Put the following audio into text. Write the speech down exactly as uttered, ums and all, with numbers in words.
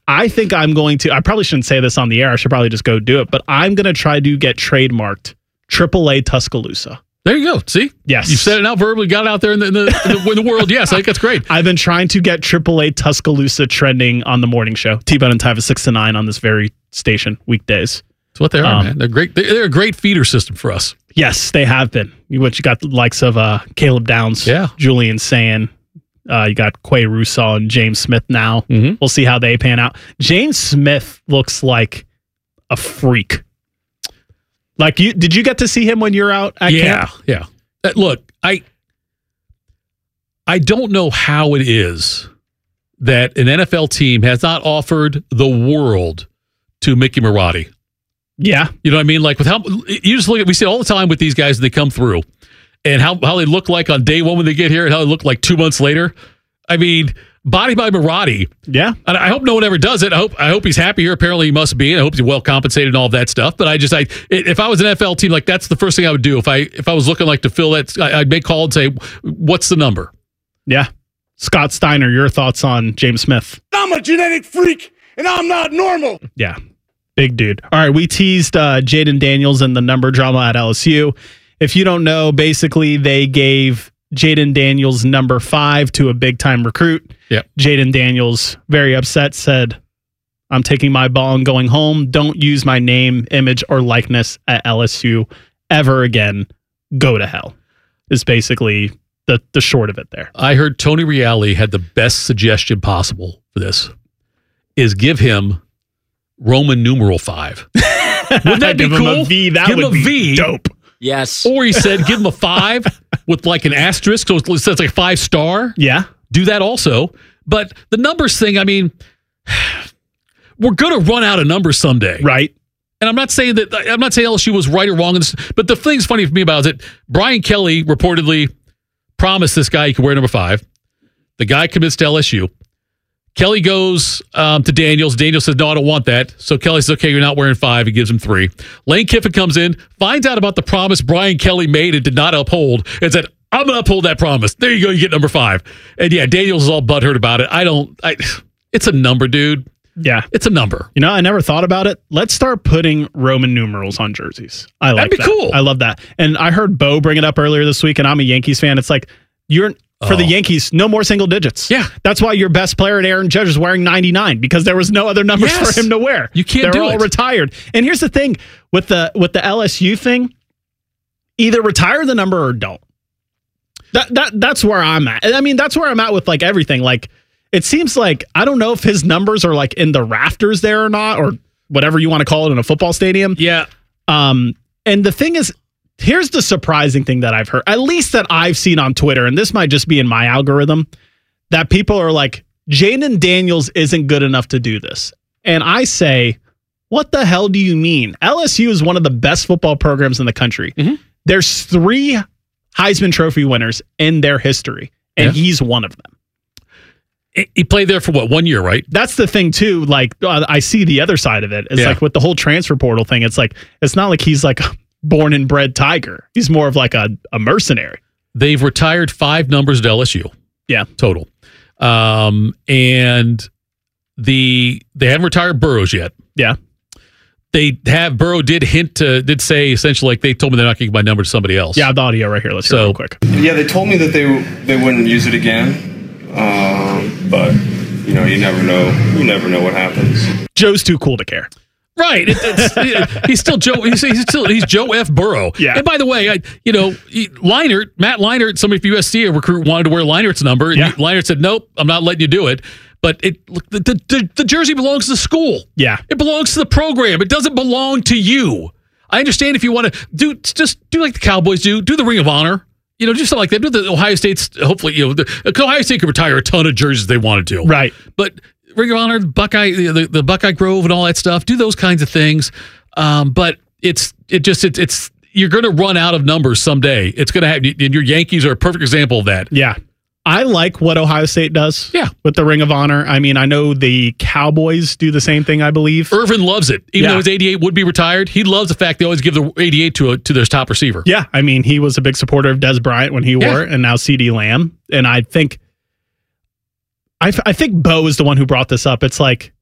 I think I'm going to, I probably shouldn't say this on the air. I should probably just go do it, but I'm going to try to get trademarked triple A Tuscaloosa. There you go. See? Yes. You said it out verbally, got it out there in the, in the, in the, in the world. Yes, I think that's great. I've been trying to get triple A Tuscaloosa trending on the morning show. T-Bone and Tyva six to nine on this very station, weekdays. That's what they are, um, man. They're great. They're a great feeder system for us. Yes, they have been. You, what, you got the likes of uh, Caleb Downs, yeah. Julian Sayin. Uh, you got Quay Russaw and James Smith now. Mm-hmm. We'll see how they pan out. James Smith looks like a freak. Like, you did you get to see him when you're out at yeah, camp? Yeah. Uh, look, I I don't know how it is that an N F L team has not offered the world to Mickey Marotti. Yeah. You know what I mean? Like, with how you just look at, we see it all the time with these guys as they come through, and how, how they look like on day one when they get here and how they look like two months later. I mean, body by Marotti. Yeah. And I hope no one ever does it. I hope I hope he's happy here. Apparently he must be. And I hope he's well compensated and all of that stuff. But I just, I if I was an N F L team, like, that's the first thing I would do. If I if I was looking like to fill that, I'd make call and say, what's the number? Yeah. Scott Steiner, your thoughts on James Smith? I'm a genetic freak, and I'm not normal. Yeah. Big dude. All right, we teased uh, Jaden Daniels and the number drama at L S U. If you don't know, basically they gave Jaden Daniels number five to a big-time recruit. Yep. Jaden Daniels, very upset, said, I'm taking my ball and going home. Don't use my name, image, or likeness at L S U ever again. Go to hell is basically the, the short of it there. I heard Tony Reale had the best suggestion possible for this, is give him Roman numeral five. Wouldn't that be give cool? Him a V. That give would him a be V. dope. Yes. Or he said, give him a five with like an asterisk, so it says like five star. Yeah. Do that also. But the numbers thing, I mean, we're going to run out of numbers someday. Right. And I'm not saying that, I'm not saying L S U was right or wrong in this, but the thing's funny for me about it is that Brian Kelly reportedly promised this guy he could wear number five. The guy commits to L S U. Kelly goes um, to Daniels. Daniels says, no, I don't want that. So Kelly says, okay, you're not wearing five. He gives him three. Lane Kiffin comes in, finds out about the promise Brian Kelly made and did not uphold, and said, I'm going to uphold that promise. There you go. You get number five. And yeah, Daniels is all butthurt about it. I don't, I, it's a number, dude. Yeah. It's a number. You know, I never thought about it. Let's start putting Roman numerals on jerseys. I like That'd be that. cool. I love that. And I heard Bo bring it up earlier this week, and I'm a Yankees fan. It's like, you're for Oh. the Yankees, no more single digits. Yeah. That's why your best player, Aaron Judge, is wearing ninety-nine, because there was no other numbers Yes. for him to wear. You can't They're do all it. retired. And here's the thing with the with the L S U thing, either retire the number or don't. That that that's where I'm at. I mean, that's where I'm at with like everything. Like, it seems like, I don't know if his numbers are like in the rafters there or not, or whatever you want to call it in a football stadium. Yeah. Um, and the thing is, here's the surprising thing that I've heard, at least that I've seen on Twitter, and this might just be in my algorithm, that people are like, Jaden Daniels isn't good enough to do this. And I say, what the hell do you mean? L S U is one of the best football programs in the country. Mm-hmm. There's three Heisman Trophy winners in their history, and Yeah. he's one of them. He played there for what, one year, right? That's the thing too. Like, uh, I see the other side of it. It's Yeah. like with the whole transfer portal thing. It's like, it's not like he's like a born and bred Tiger. He's more of like a, a mercenary. They've retired five numbers at L S U. Yeah. Total. Um, and the they haven't retired Burrows yet. Yeah. They have, Burrow did hint to, did say essentially like they told me they're not going to give my number to somebody else. Yeah, I have the audio right here. Let's hear So- it real quick. Yeah, they told me that they they wouldn't use it again, um, but you know, you never know. You never know what happens. Joe's too cool to care. Right. It, it's, he's still Joe. He's, he's still he's Joe F. Burrow. Yeah. And by the way, I you know he, Leinart, Matt Leinart, somebody from U S C, a recruit wanted to wear Leinert's number, and Yeah. he, Leinart said, "Nope, I'm not letting you do it." But it look, the, the the jersey belongs to the school. Yeah. It belongs to the program. It doesn't belong to you. I understand if you want to do just do like the Cowboys do, do the Ring of Honor. You know, just something like that. Do the Ohio State's. Hopefully, you know, the, Ohio State could retire a ton of jerseys if they wanted to. Right. But Ring of Honor, Buckeye, the, the, the Buckeye Grove, and all that stuff. Do those kinds of things. Um, but it's it just it, it's you're going to run out of numbers someday. It's going to have, and your Yankees are a perfect example of that. Yeah. I like what Ohio State does. Yeah. With the Ring of Honor. I mean, I know the Cowboys do the same thing, I believe. Irvin loves it, even Yeah. though his eighty-eight would be retired. He loves the fact they always give the eighty-eight to a, to their top receiver. Yeah. I mean, he was a big supporter of Des Bryant when he Yeah. wore it, and now CeeDee Lamb. And I think, I, I think Bo is the one who brought this up. It's like,